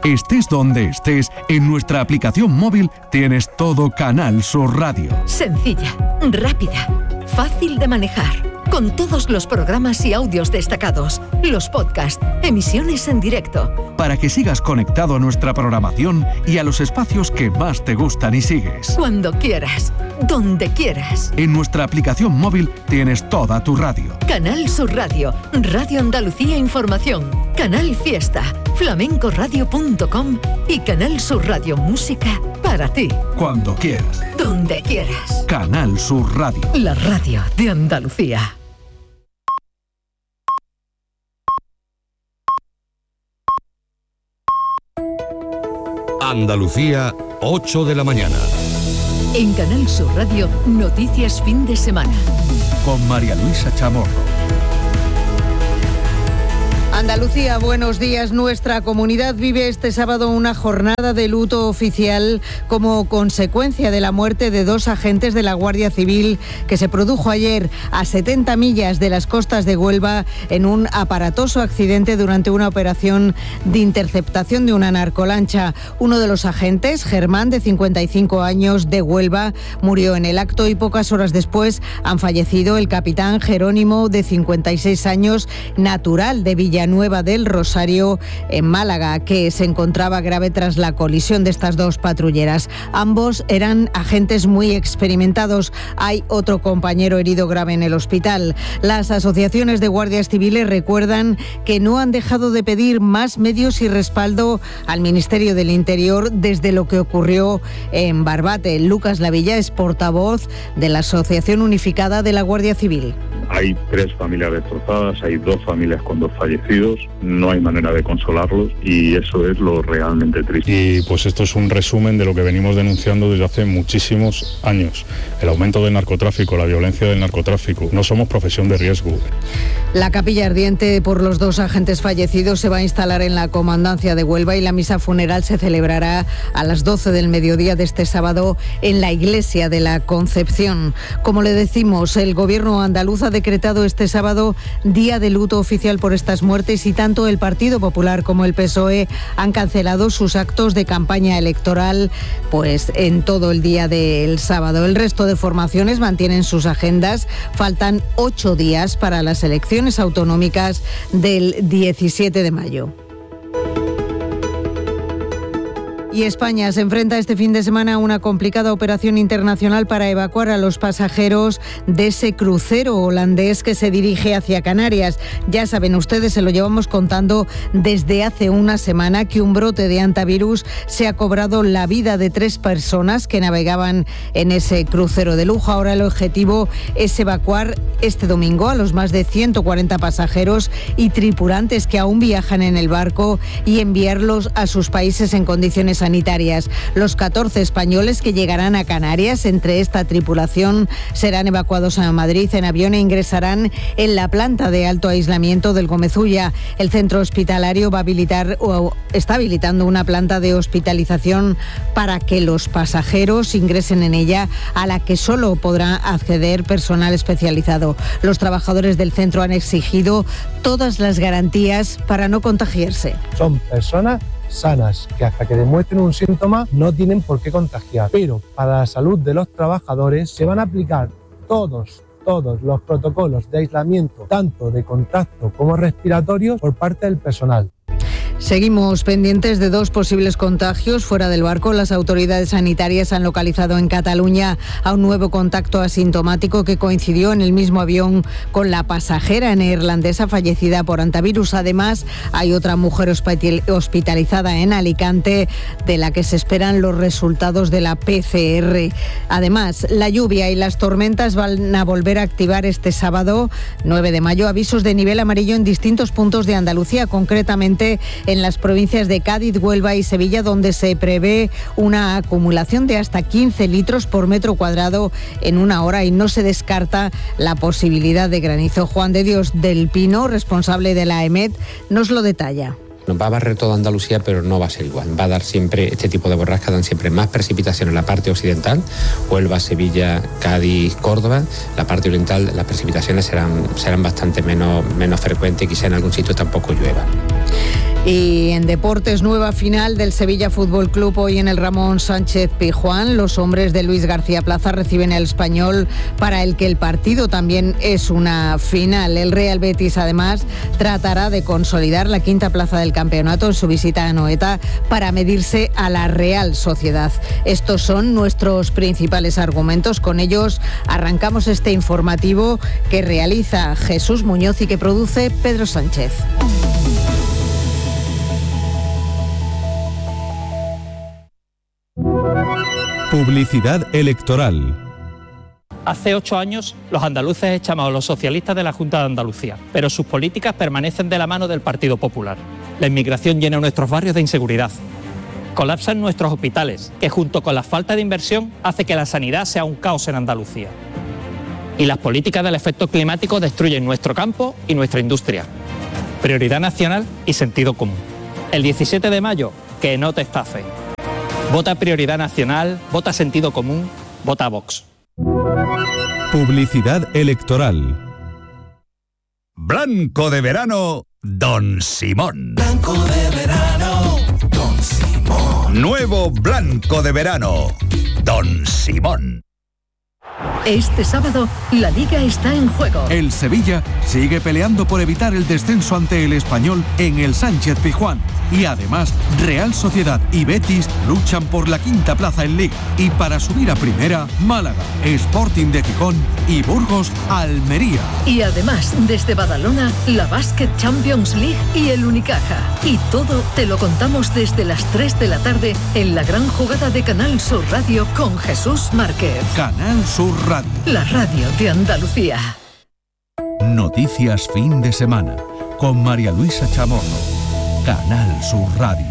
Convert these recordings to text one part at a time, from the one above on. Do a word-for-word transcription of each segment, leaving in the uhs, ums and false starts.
Estés donde estés, en nuestra aplicación móvil tienes todo Canal Sur Radio. Sencilla, rápida, fácil de manejar, con todos los programas y audios destacados, los podcasts, emisiones en directo. Para que sigas conectado a nuestra programación y a los espacios que más te gustan y sigues. Cuando quieras, donde quieras. En nuestra aplicación móvil tienes toda tu radio. Canal Sur Radio, Radio Andalucía Información, Canal Fiesta, flamencoradio punto com y Canal Sur Radio Música para ti. Cuando quieras. Donde quieras. Canal Sur Radio. La radio de Andalucía. Andalucía, ocho de la mañana. En Canal Sur Radio, Noticias Fin de Semana. Con María Luisa Chamorro. Andalucía, buenos días. Nuestra comunidad vive este sábado una jornada de luto oficial como consecuencia de la muerte de dos agentes de la Guardia Civil que se produjo ayer a setenta millas de las costas de Huelva en un aparatoso accidente durante una operación de interceptación de una narcolancha. Uno de los agentes, Germán, de cincuenta y cinco años, de Huelva, murió en el acto y pocas horas después han fallecido el capitán Jerónimo, de cincuenta y seis años, natural de Villanueva del Rosario, en Málaga, que se encontraba grave tras la colisión de estas dos patrulleras. Ambos eran agentes muy experimentados. Hay otro compañero herido grave en el hospital. Las asociaciones de guardias civiles recuerdan que no han dejado de pedir más medios y respaldo al Ministerio del Interior desde lo que ocurrió en Barbate. Lucas Lavilla es portavoz de la Asociación Unificada de la Guardia Civil. Hay tres familias destrozadas, hay dos familias con dos fallecidos, no hay manera de consolarlos y eso es lo realmente triste. Y pues esto es un resumen de lo que venimos denunciando desde hace muchísimos años. El aumento del narcotráfico, la violencia del narcotráfico. No somos profesión de riesgo. La capilla ardiente por los dos agentes fallecidos se va a instalar en la comandancia de Huelva y la misa funeral se celebrará a las doce del mediodía de este sábado en la iglesia de la Concepción. Como le decimos, el gobierno andaluz ha decretado este sábado día de luto oficial por estas muertes y tanto el Partido Popular como el P S O E han cancelado sus actos de campaña electoral pues en todo el día del sábado. El resto de formaciones mantienen sus agendas. Faltan ocho días para las elecciones autonómicas del diecisiete de mayo. Y España se enfrenta este fin de semana a una complicada operación internacional para evacuar a los pasajeros de ese crucero holandés que se dirige hacia Canarias. Ya saben ustedes, se lo llevamos contando desde hace una semana, que un brote de hantavirus se ha cobrado la vida de tres personas que navegaban en ese crucero de lujo. Ahora el objetivo es evacuar este domingo a los más de ciento cuarenta pasajeros y tripulantes que aún viajan en el barco y enviarlos a sus países en condiciones sanitarias. Los catorce españoles que llegarán a Canarias entre esta tripulación serán evacuados a Madrid en avión e ingresarán en la planta de alto aislamiento del Gomezulla. El centro hospitalario va a habilitar o está habilitando una planta de hospitalización para que los pasajeros ingresen en ella, a la que solo podrá acceder personal especializado. Los trabajadores del centro han exigido todas las garantías para no contagiarse. Son personas sanas, que hasta que demuestren un síntoma no tienen por qué contagiar. Pero para la salud de los trabajadores se van a aplicar todos, todos los protocolos de aislamiento, tanto de contacto como respiratorios, por parte del personal. Seguimos pendientes de dos posibles contagios fuera del barco. Las autoridades sanitarias han localizado en Cataluña a un nuevo contacto asintomático que coincidió en el mismo avión con la pasajera neerlandesa fallecida por hantavirus. Además, hay otra mujer hospitalizada en Alicante, de la que se esperan los resultados de la P C R. Además, la lluvia y las tormentas van a volver a activar este sábado, nueve de mayo, avisos de nivel amarillo en distintos puntos de Andalucía, concretamente en las provincias de Cádiz, Huelva y Sevilla, donde se prevé una acumulación de hasta quince litros por metro cuadrado en una hora y no se descarta la posibilidad de granizo. Juan de Dios del Pino, responsable de la EMET, nos lo detalla. Nos va a barrer toda Andalucía, pero no va a ser igual. Va a dar siempre, este tipo de borrascas dan siempre más precipitación en la parte occidental, Huelva, Sevilla, Cádiz, Córdoba. La parte oriental, las precipitaciones serán, serán bastante menos, menos frecuentes y quizá en algún sitio tampoco llueva. Y en deportes, nueva final del Sevilla Fútbol Club hoy en el Ramón Sánchez Pizjuán. Los hombres de Luis García Plaza reciben al Español, para el que el partido también es una final. El Real Betis, además, tratará de consolidar la quinta plaza del campeonato en su visita a Anoeta para medirse a la Real Sociedad. Estos son nuestros principales argumentos. Con ellos arrancamos este informativo que realiza Jesús Muñoz y que produce Pedro Sánchez. Publicidad electoral. Hace ocho años los andaluces echamos a los socialistas de la Junta de Andalucía, pero sus políticas permanecen de la mano del Partido Popular. La inmigración llena nuestros barrios de inseguridad. Colapsan nuestros hospitales, que junto con la falta de inversión hace que la sanidad sea un caos en Andalucía. Y las políticas del efecto climático destruyen nuestro campo y nuestra industria. Prioridad nacional y sentido común. El diecisiete de mayo, que no te estafe. Vota Prioridad Nacional, vota Sentido Común, vota Vox. Publicidad electoral. Blanco de verano, Don Simón. Blanco de verano, Don Simón. Nuevo Blanco de verano, Don Simón. Este sábado, la Liga está en juego. El Sevilla sigue peleando por evitar el descenso ante el Español en el Sánchez Pizjuán. Y además, Real Sociedad y Betis luchan por la quinta plaza en Liga. Y para subir a primera, Málaga, Sporting de Gijón y Burgos, Almería. Y además, desde Badalona, la Basket Champions League y el Unicaja. Y todo te lo contamos desde las tres de la tarde en la gran jugada de Canal Sur Radio con Jesús Márquez. Canal Sur Radio. La radio de Andalucía. Noticias fin de semana con María Luisa Chamorro. Canal Sur Radio.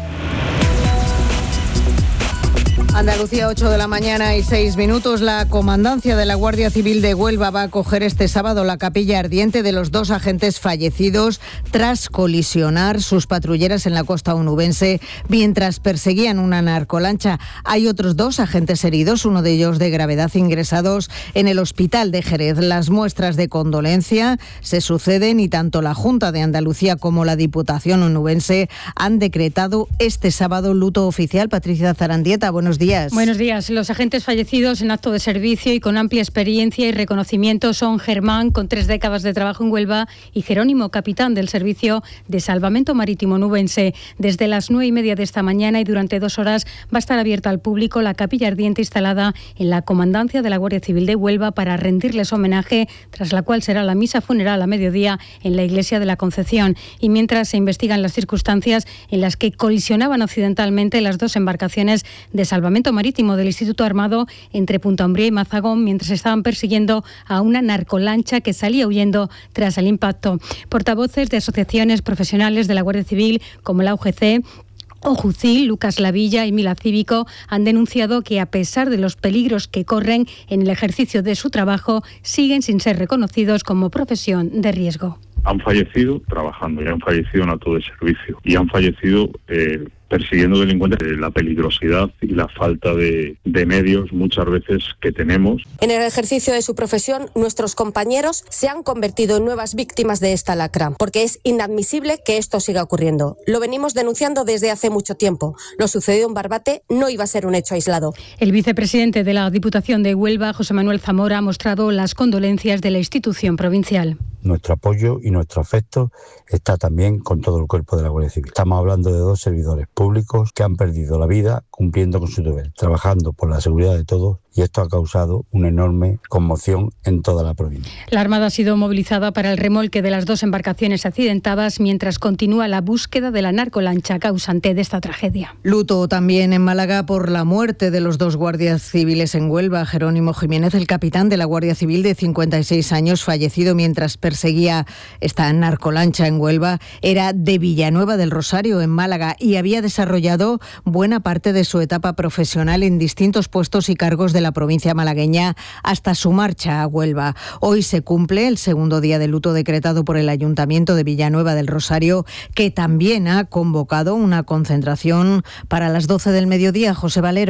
Andalucía, ocho de la mañana y seis minutos. La comandancia de la Guardia Civil de Huelva va a acoger este sábado la capilla ardiente de los dos agentes fallecidos tras colisionar sus patrulleras en la costa onubense mientras perseguían una narcolancha. Hay otros dos agentes heridos, uno de ellos de gravedad, ingresados en el hospital de Jerez. Las muestras de condolencia se suceden y tanto la Junta de Andalucía como la Diputación onubense han decretado este sábado luto oficial. Patricia Zarandieta, buenos días. Buenos días. Los agentes fallecidos en acto de servicio y con amplia experiencia y reconocimiento son Germán, con tres décadas de trabajo en Huelva, y Jerónimo, capitán del Servicio de Salvamento Marítimo Onubense. Desde las nueve y media de esta mañana y durante dos horas va a estar abierta al público la capilla ardiente instalada en la comandancia de la Guardia Civil de Huelva para rendirles homenaje, tras la cual será la misa funeral a mediodía en la Iglesia de la Concepción. Y mientras se investigan las circunstancias en las que colisionaban accidentalmente las dos embarcaciones de salvamento marítimo del Instituto Armado entre Punta Umbría y Mazagón, mientras estaban persiguiendo a una narcolancha que salía huyendo tras el impacto. Portavoces de asociaciones profesionales de la Guardia Civil como la U G C, Ojucil, Lucas Lavilla y Mila Cívico han denunciado que, a pesar de los peligros que corren en el ejercicio de su trabajo, siguen sin ser reconocidos como profesión de riesgo. Han fallecido trabajando y han fallecido en acto de servicio y han fallecido eh, persiguiendo delincuentes. La peligrosidad y la falta de, de medios muchas veces que tenemos. En el ejercicio de su profesión, nuestros compañeros se han convertido en nuevas víctimas de esta lacra, porque es inadmisible que esto siga ocurriendo. Lo venimos denunciando desde hace mucho tiempo. Lo sucedido en Barbate no iba a ser un hecho aislado. El vicepresidente de la Diputación de Huelva, José Manuel Zamora, ha mostrado las condolencias de la institución provincial. Nuestro apoyo y nuestro afecto está también con todo el cuerpo de la Guardia Civil. Estamos hablando de dos servidores públicos que han perdido la vida cumpliendo con su deber, trabajando por la seguridad de todos, y esto ha causado una enorme conmoción en toda la provincia. La Armada ha sido movilizada para el remolque de las dos embarcaciones accidentadas mientras continúa la búsqueda de la narcolancha causante de esta tragedia. Luto también en Málaga por la muerte de los dos guardias civiles en Huelva. Jerónimo Jiménez, el capitán de la Guardia Civil de cincuenta y seis años, fallecido mientras perseguía esta narcolancha en Huelva, era de Villanueva del Rosario, en Málaga, y había desarrollado buena parte de su etapa profesional en distintos puestos y cargos de la provincia malagueña hasta su marcha a Huelva. Hoy se cumple el segundo día de luto decretado por el Ayuntamiento de Villanueva del Rosario, que también ha convocado una concentración para las doce del mediodía. José Valero.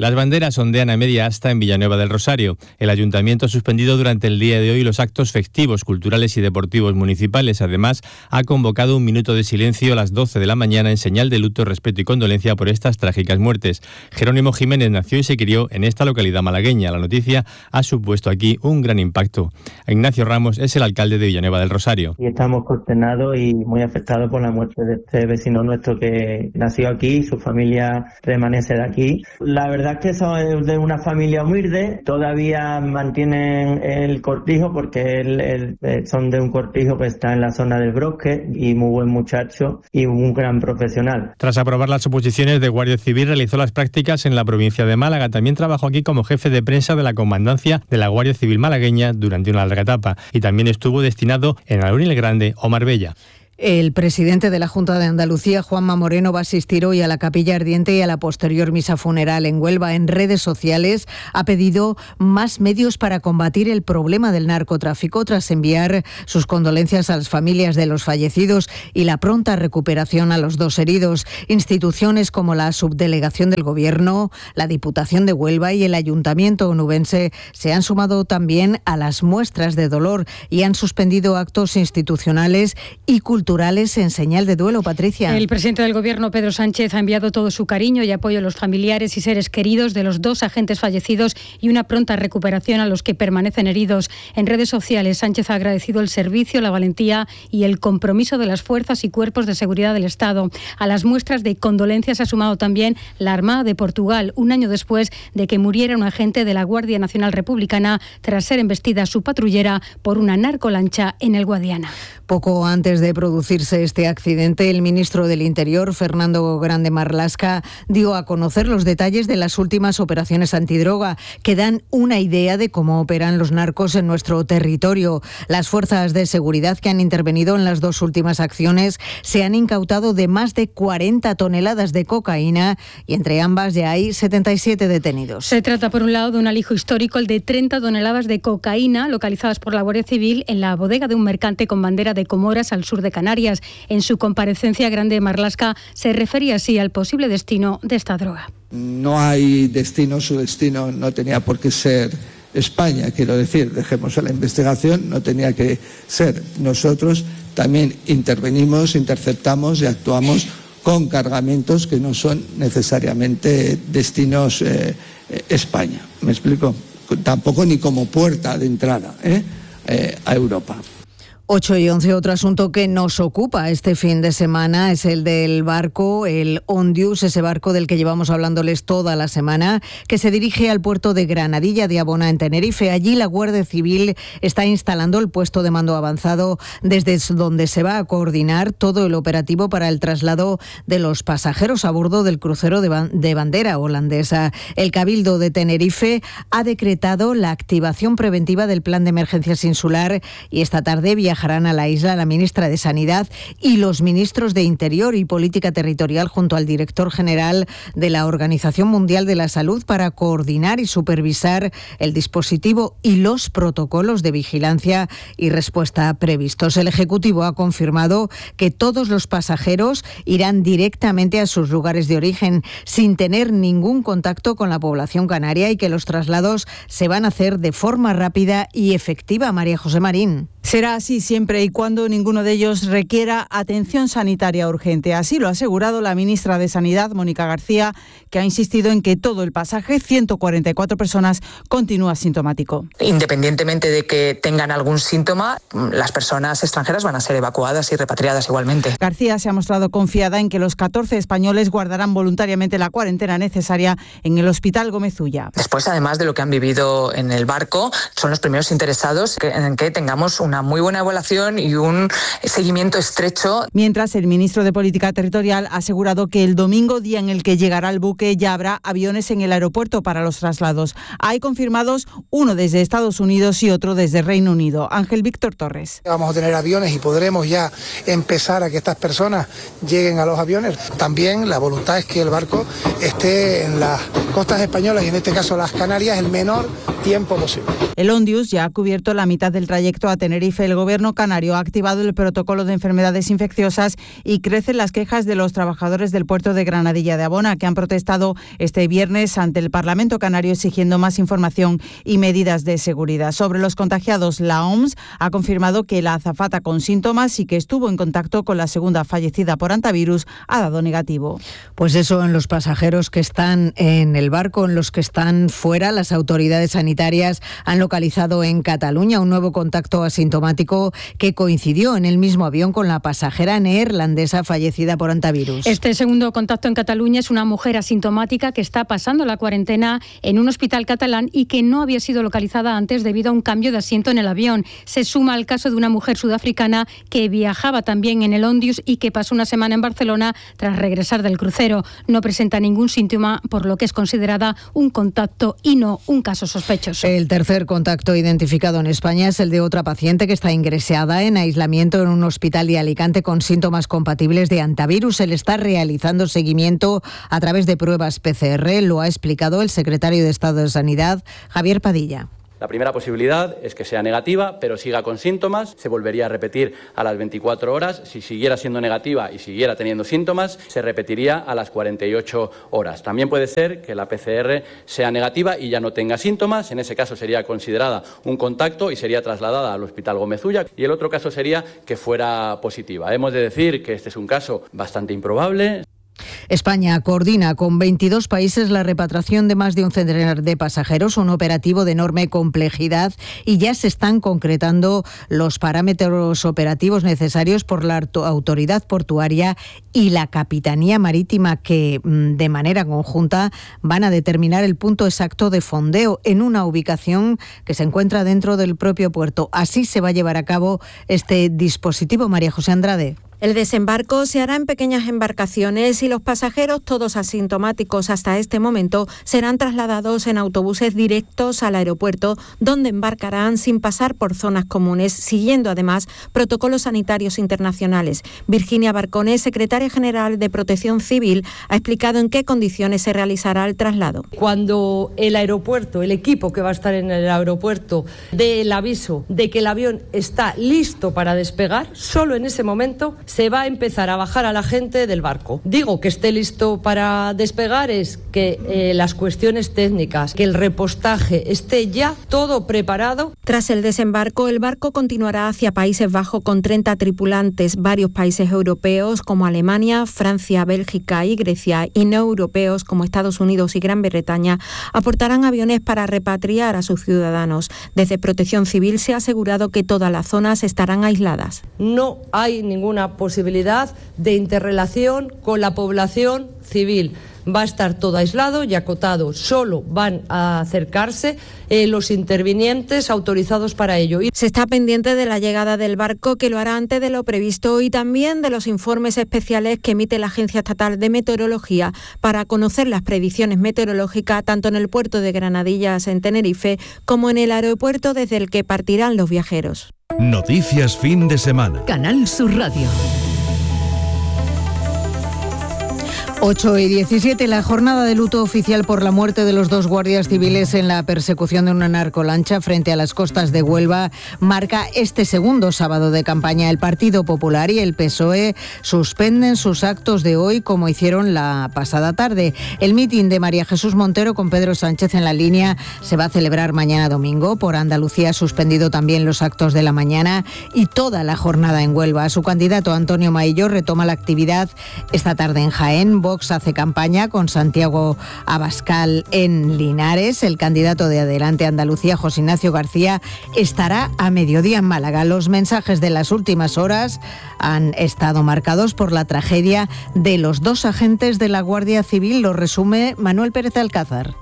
Las banderas ondean a media asta en Villanueva del Rosario. El ayuntamiento ha suspendido durante el día de hoy los actos festivos, culturales y deportivos municipales. Además, ha convocado un minuto de silencio a las doce de la mañana en señal de luto, respeto y condolencia por estas trágicas muertes. Jerónimo Jiménez nació y se crió en esta localidad malagueña. La noticia ha supuesto aquí un gran impacto. Ignacio Ramos es el alcalde de Villanueva del Rosario. Y estamos consternados y muy afectados por la muerte de este vecino nuestro que nació aquí y su familia permanece de aquí. La verdad es que son de una familia humilde, todavía mantienen el cortijo porque el, el, son de un cortijo que está en la zona del Brosque y muy buen muchacho y un gran profesional. Tras aprobar las oposiciones de Guardia Civil, realizó las prácticas en la provincia de Málaga. También trabajó aquí como jefe de prensa de la comandancia de la Guardia Civil malagueña durante una larga etapa y también estuvo destinado en Alhaurín el Grande o Marbella. El presidente de la Junta de Andalucía, Juanma Moreno, va a asistir hoy a la Capilla Ardiente y a la posterior misa funeral en Huelva. En redes sociales ha pedido más medios para combatir el problema del narcotráfico tras enviar sus condolencias a las familias de los fallecidos y la pronta recuperación a los dos heridos. Instituciones como la Subdelegación del Gobierno, la Diputación de Huelva y el Ayuntamiento onubense se han sumado también a las muestras de dolor y han suspendido actos institucionales y culturales en señal de duelo. Patricia. El presidente del Gobierno, Pedro Sánchez, ha enviado todo su cariño y apoyo a los familiares y seres queridos de los dos agentes fallecidos y una pronta recuperación a los que permanecen heridos. En redes sociales, Sánchez ha agradecido el servicio, la valentía y el compromiso de las fuerzas y cuerpos de seguridad del Estado. A las muestras de condolencias ha sumado también la Armada de Portugal, un año después de que muriera un agente de la Guardia Nacional Republicana tras ser embestida su patrullera por una narcolancha en el Guadiana. Poco antes de producirse este accidente, el ministro del Interior, Fernando Grande Marlaska, dio a conocer los detalles de las últimas operaciones antidroga, que dan una idea de cómo operan los narcos en nuestro territorio. Las fuerzas de seguridad que han intervenido en las dos últimas acciones se han incautado de más de cuarenta toneladas de cocaína y entre ambas ya hay setenta y siete detenidos. Se trata, por un lado, de un alijo histórico, el de treinta toneladas de cocaína localizadas por la Guardia Civil en la bodega de un mercante con bandera de Comoras al sur de Canarias. En su comparecencia, Grande Marlaska se refería así al posible destino de esta droga. No hay destino, su destino no tenía por qué ser España, quiero decir, dejemos a la investigación, no tenía que ser. Nosotros también intervenimos, interceptamos y actuamos con cargamentos que no son necesariamente destinos eh, España. ¿Me explico? Tampoco ni como puerta de entrada ¿eh? Eh, a Europa. ocho y once, otro asunto que nos ocupa este fin de semana es el del barco, el Ondius, ese barco del que llevamos hablándoles toda la semana, que se dirige al puerto de Granadilla de Abona, en Tenerife. Allí la Guardia Civil está instalando el puesto de mando avanzado desde donde se va a coordinar todo el operativo para el traslado de los pasajeros a bordo del crucero de, ban- de bandera holandesa. El Cabildo de Tenerife ha decretado la activación preventiva del plan de emergencias insular y esta tarde viajarán a la isla la ministra de Sanidad y los ministros de Interior y Política Territorial junto al director general de la Organización Mundial de la Salud para coordinar y supervisar el dispositivo y los protocolos de vigilancia y respuesta previstos. El Ejecutivo ha confirmado que todos los pasajeros irán directamente a sus lugares de origen sin tener ningún contacto con la población canaria y que los traslados se van a hacer de forma rápida y efectiva. María José Marín. Será así siempre y cuando ninguno de ellos requiera atención sanitaria urgente. Así lo ha asegurado la ministra de Sanidad, Mónica García, que ha insistido en que todo el pasaje, ciento cuarenta y cuatro personas, continúa sintomático. Independientemente de que tengan algún síntoma, las personas extranjeras van a ser evacuadas y repatriadas igualmente. García se ha mostrado confiada en que los catorce españoles guardarán voluntariamente la cuarentena necesaria en el Hospital Gómez Ulla. Después, además de lo que han vivido en el barco, son los primeros interesados en que tengamos un una muy buena evaluación y un seguimiento estrecho. Mientras, el ministro de Política Territorial ha asegurado que el domingo, día en el que llegará el buque, ya habrá aviones en el aeropuerto para los traslados. Hay confirmados uno desde Estados Unidos y otro desde Reino Unido. Ángel Víctor Torres. Vamos a tener aviones y podremos ya empezar a que estas personas lleguen a los aviones. También la voluntad es que el barco esté en las costas españolas y en este caso las Canarias el menor tiempo posible. El Ondius ya ha cubierto la mitad del trayecto a Tenerife. El gobierno gobierno canario ha activado el protocolo de enfermedades infecciosas y crecen las quejas de los trabajadores del puerto de Granadilla de Abona, que han protestado este viernes ante el Parlamento canario exigiendo más información y medidas de seguridad. Sobre los contagiados, la O M S ha confirmado que la azafata con síntomas y que estuvo en contacto con la segunda fallecida por antivirus ha dado negativo. Pues eso, en los pasajeros que están en el barco, en los que están fuera, las autoridades sanitarias han localizado en Cataluña un nuevo contacto asintomático que coincidió en el mismo avión con la pasajera neerlandesa fallecida por antivirus. Este segundo contacto en Cataluña es una mujer asintomática que está pasando la cuarentena en un hospital catalán y que no había sido localizada antes debido a un cambio de asiento en el avión. Se suma al caso de una mujer sudafricana que viajaba también en el Ondius y que pasó una semana en Barcelona tras regresar del crucero. No presenta ningún síntoma, por lo que es considerada un contacto y no un caso sospechoso. El tercer contacto identificado en España es el de otra paciente que está ingresada en aislamiento en un hospital de Alicante con síntomas compatibles de antivirus. Se le está realizando seguimiento a través de pruebas P C R, lo ha explicado el secretario de Estado de Sanidad, Javier Padilla. La primera posibilidad es que sea negativa, pero siga con síntomas. Se volvería a repetir a las veinticuatro horas. Si siguiera siendo negativa y siguiera teniendo síntomas, se repetiría a las cuarenta y ocho horas. También puede ser que la P C R sea negativa y ya no tenga síntomas. En ese caso sería considerada un contacto y sería trasladada al Hospital Gómez Ulla. Y el otro caso sería que fuera positiva. Hemos de decir que este es un caso bastante improbable. España coordina con veintidós países la repatriación de más de un centenar de pasajeros, un operativo de enorme complejidad, y ya se están concretando los parámetros operativos necesarios por la autoridad portuaria y la Capitanía Marítima, que de manera conjunta van a determinar el punto exacto de fondeo en una ubicación que se encuentra dentro del propio puerto. Así se va a llevar a cabo este dispositivo. María José Andrade. El desembarco se hará en pequeñas embarcaciones y los pasajeros, todos asintomáticos hasta este momento, serán trasladados en autobuses directos al aeropuerto, donde embarcarán sin pasar por zonas comunes, siguiendo además protocolos sanitarios internacionales. Virginia Barcones, secretaria general de Protección Civil, ha explicado en qué condiciones se realizará el traslado. Cuando el aeropuerto, el equipo que va a estar en el aeropuerto, dé el aviso de que el avión está listo para despegar, solo en ese momento se va a empezar a bajar a la gente del barco. Digo que esté listo para despegar es que eh, las cuestiones técnicas, que el repostaje esté ya todo preparado. Tras el desembarco, el barco continuará hacia Países Bajos con treinta tripulantes. Varios países europeos como Alemania, Francia, Bélgica y Grecia, y no europeos como Estados Unidos y Gran Bretaña aportarán aviones para repatriar a sus ciudadanos. Desde Protección Civil se ha asegurado que todas las zonas estarán aisladas. No hay ninguna posibilidad de interrelación con la población civil. Va a estar todo aislado y acotado. Solo van a acercarse eh, los intervinientes autorizados para ello. Se está pendiente de la llegada del barco, que lo hará antes de lo previsto, y también de los informes especiales que emite la Agencia Estatal de Meteorología para conocer las predicciones meteorológicas tanto en el puerto de Granadillas en Tenerife como en el aeropuerto desde el que partirán los viajeros. Noticias fin de semana. Canal Sur Radio. ocho y diecisiete, la jornada de luto oficial por la muerte de los dos guardias civiles en la persecución de una narcolancha frente a las costas de Huelva marca este segundo sábado de campaña. El Partido Popular y el P S O E suspenden sus actos de hoy como hicieron la pasada tarde. El mitin de María Jesús Montero con Pedro Sánchez en la línea se va a celebrar mañana domingo. Por Andalucía ha suspendido también los actos de la mañana y toda la jornada en Huelva. Su candidato Antonio Maillo retoma la actividad esta tarde en Jaén. Vox hace campaña con Santiago Abascal en Linares. El candidato de Adelante Andalucía, José Ignacio García, estará a mediodía en Málaga. Los mensajes de las últimas horas han estado marcados por la tragedia de los dos agentes de la Guardia Civil. Lo resume Manuel Pérez Alcázar.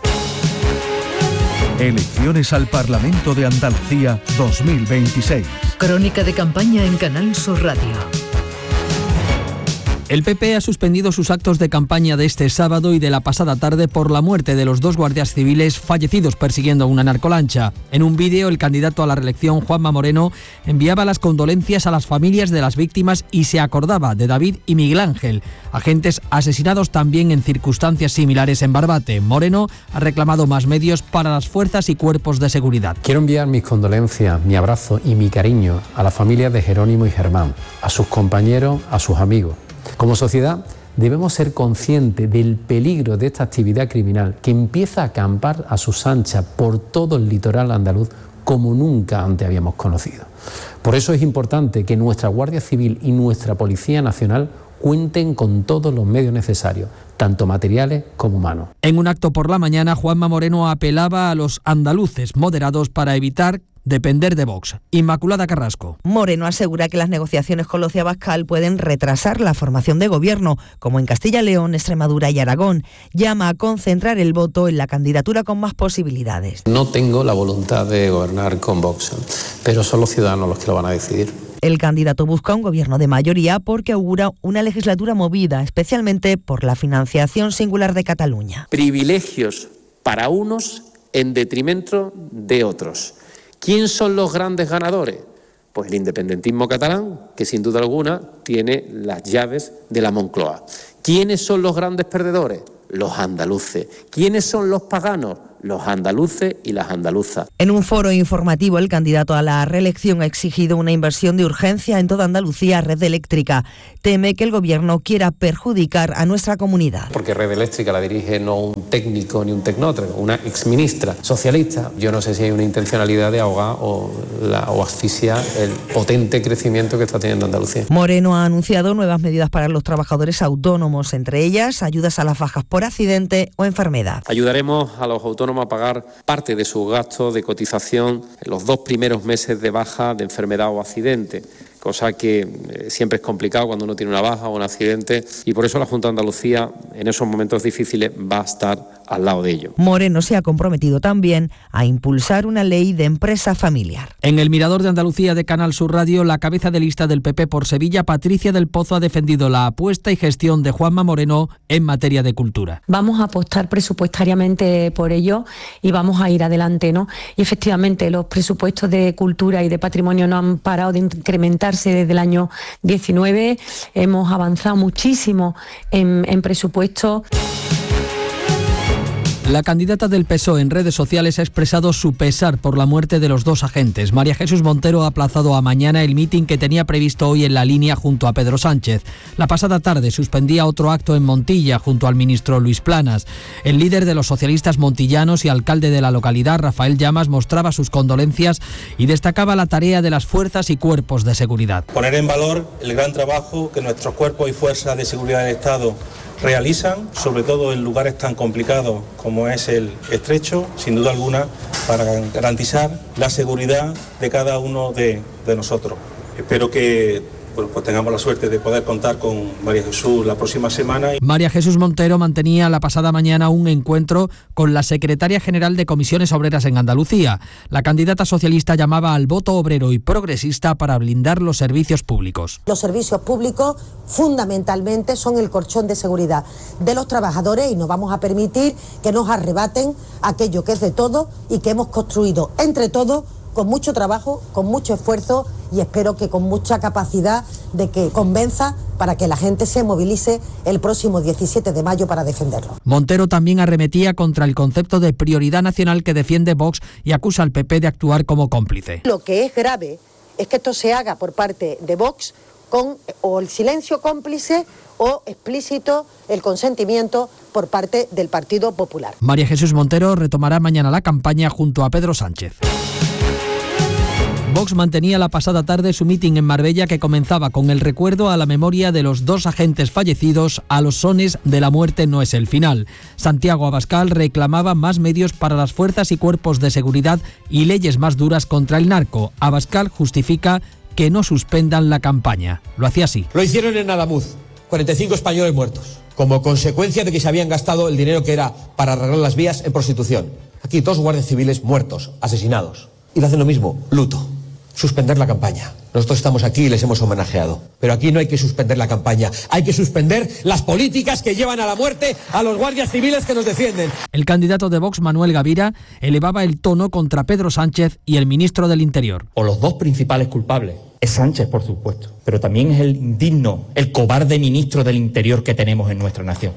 Elecciones al Parlamento de Andalucía dos mil veintiséis. Crónica de campaña en Canal Sur Radio. El P P ha suspendido sus actos de campaña de este sábado y de la pasada tarde por la muerte de los dos guardias civiles fallecidos persiguiendo una narcolancha. En un vídeo, el candidato a la reelección, Juanma Moreno, enviaba las condolencias a las familias de las víctimas y se acordaba de David y Miguel Ángel, agentes asesinados también en circunstancias similares en Barbate. Moreno ha reclamado más medios para las fuerzas y cuerpos de seguridad. Quiero enviar mis condolencias, mi abrazo y mi cariño a las familias de Jerónimo y Germán, a sus compañeros, a sus amigos. Como sociedad debemos ser conscientes del peligro de esta actividad criminal que empieza a acampar a sus anchas por todo el litoral andaluz como nunca antes habíamos conocido. Por eso es importante que nuestra Guardia Civil y nuestra Policía Nacional cuenten con todos los medios necesarios, tanto materiales como humanos. En un acto por la mañana, Juanma Moreno apelaba a los andaluces moderados para evitar depender de Vox. Inmaculada Carrasco. Moreno asegura que las negociaciones con los de Abascal pueden retrasar la formación de gobierno, como en Castilla y León, Extremadura y Aragón. Llama a concentrar el voto en la candidatura con más posibilidades. No tengo la voluntad de gobernar con Vox, pero son los ciudadanos los que lo van a decidir. El candidato busca un gobierno de mayoría porque augura una legislatura movida, especialmente por la financiación singular de Cataluña. Privilegios para unos en detrimento de otros. ¿Quién son los grandes ganadores? Pues el independentismo catalán, que sin duda alguna tiene las llaves de la Moncloa. ¿Quiénes son los grandes perdedores? Los andaluces. ¿Quiénes son los paganos? Los andaluces y las andaluzas. En un foro informativo, el candidato a la reelección ha exigido una inversión de urgencia en toda Andalucía, red eléctrica. Teme que el gobierno quiera perjudicar a nuestra comunidad. Porque Red Eléctrica la dirige no un técnico ni un tecnólogo, una exministra socialista. Yo no sé si hay una intencionalidad de ahogar o, la, o asfixiar el potente crecimiento que está teniendo Andalucía. Moreno ha anunciado nuevas medidas para los trabajadores autónomos, entre ellas ayudas a las bajas por accidente o enfermedad. Ayudaremos a los autónomos a pagar parte de sus gastos de cotización en los dos primeros meses de baja de enfermedad o accidente, cosa que eh, siempre es complicado cuando uno tiene una baja o un accidente, y por eso la Junta de Andalucía en esos momentos difíciles va a estar al lado de ello. Moreno se ha comprometido también a impulsar una ley de empresa familiar. En el Mirador de Andalucía de Canal Sur Radio, la cabeza de lista del P P por Sevilla, Patricia del Pozo, ha defendido la apuesta y gestión de Juanma Moreno en materia de cultura. Vamos a apostar presupuestariamente por ello y vamos a ir adelante, ¿no? Y efectivamente los presupuestos de cultura y de patrimonio no han parado de incrementarse desde el año diecinueve. Hemos avanzado muchísimo en, en presupuestos. La candidata del P S O E en redes sociales ha expresado su pesar por la muerte de los dos agentes. María Jesús Montero ha aplazado a mañana el mitin que tenía previsto hoy en La Línea junto a Pedro Sánchez. La pasada tarde suspendía otro acto en Montilla junto al ministro Luis Planas. El líder de los socialistas montillanos y alcalde de la localidad, Rafael Llamas, mostraba sus condolencias y destacaba la tarea de las fuerzas y cuerpos de seguridad. Poner en valor el gran trabajo que nuestros cuerpos y fuerzas de seguridad del Estado realizan, sobre todo en lugares tan complicados como es el Estrecho, sin duda alguna, para garantizar la seguridad de cada uno de, de nosotros. Espero que bueno, pues tengamos la suerte de poder contar con María Jesús la próxima semana. María Jesús Montero mantenía la pasada mañana un encuentro con la secretaria general de Comisiones Obreras en Andalucía. La candidata socialista llamaba al voto obrero y progresista para blindar los servicios públicos. Los servicios públicos fundamentalmente son el colchón de seguridad de los trabajadores y no vamos a permitir que nos arrebaten aquello que es de todos y que hemos construido entre todos con mucho trabajo, con mucho esfuerzo y espero que con mucha capacidad de que convenza para que la gente se movilice el próximo diecisiete de mayo para defenderlo. Montero también arremetía contra el concepto de prioridad nacional que defiende Vox y acusa al P P de actuar como cómplice. Lo que es grave es que esto se haga por parte de Vox con o el silencio cómplice o explícito el consentimiento por parte del Partido Popular. María Jesús Montero retomará mañana la campaña junto a Pedro Sánchez. Vox mantenía la pasada tarde su mitin en Marbella, que comenzaba con el recuerdo a la memoria de los dos agentes fallecidos a los sones de La muerte no es el final. Santiago Abascal reclamaba más medios para las fuerzas y cuerpos de seguridad y leyes más duras contra el narco. Abascal justifica que no suspendan la campaña. Lo hacía así. Lo hicieron en Adamuz, cuarenta y cinco españoles muertos, como consecuencia de que se habían gastado el dinero que era para arreglar las vías en prostitución. Aquí dos guardias civiles muertos, asesinados. Y lo hacen lo mismo, luto. suspender la campaña. Nosotros estamos aquí y les hemos homenajeado. Pero aquí no hay que suspender la campaña, hay que suspender las políticas que llevan a la muerte a los guardias civiles que nos defienden. El candidato de Vox, Manuel Gavira, elevaba el tono contra Pedro Sánchez y el ministro del Interior. O los dos principales culpables. Es Sánchez, por supuesto, pero también es el indigno, el cobarde ministro del Interior que tenemos en nuestra nación.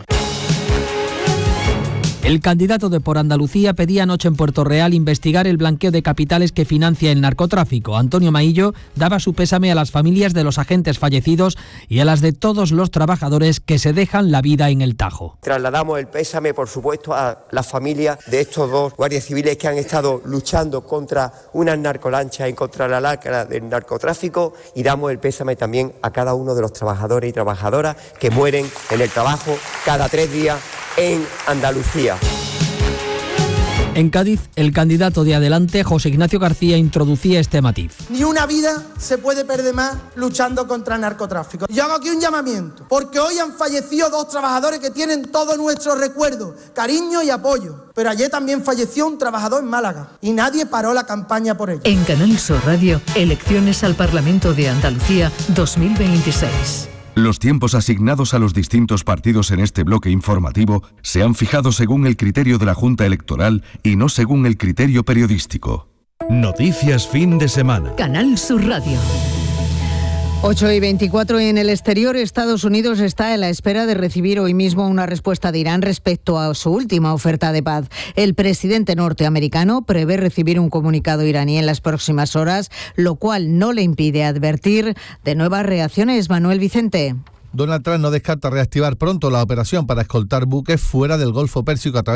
El candidato de Por Andalucía pedía anoche en Puerto Real investigar el blanqueo de capitales que financia el narcotráfico. Antonio Maillo daba su pésame a las familias de los agentes fallecidos y a las de todos los trabajadores que se dejan la vida en el Tajo. Trasladamos el pésame, por supuesto, a las familias de estos dos guardias civiles que han estado luchando contra unas narcolanchas y contra la lacra del narcotráfico, y damos el pésame también a cada uno de los trabajadores y trabajadoras que mueren en el trabajo cada tres días en Andalucía. En Cádiz, el candidato de Adelante, José Ignacio García, introducía este matiz. Ni una vida se puede perder más luchando contra el narcotráfico. Yo hago aquí un llamamiento, porque hoy han fallecido dos trabajadores que tienen todo nuestro recuerdo, cariño y apoyo. Pero ayer también falleció un trabajador en Málaga y nadie paró la campaña por ello. En Canal Sur Radio, elecciones al Parlamento de Andalucía dos mil veintiséis. Los tiempos asignados a los distintos partidos en este bloque informativo se han fijado según el criterio de la Junta Electoral y no según el criterio periodístico. Noticias fin de semana. Canal Sur Radio. ocho y veinticuatro en el exterior. Estados Unidos está a la espera de recibir hoy mismo una respuesta de Irán respecto a su última oferta de paz. El presidente norteamericano prevé recibir un comunicado iraní en las próximas horas, lo cual no le impide advertir de nuevas reacciones. Manuel Vicente. Donald Trump no descarta reactivar pronto la operación para escoltar buques fuera del Golfo Pérsico a través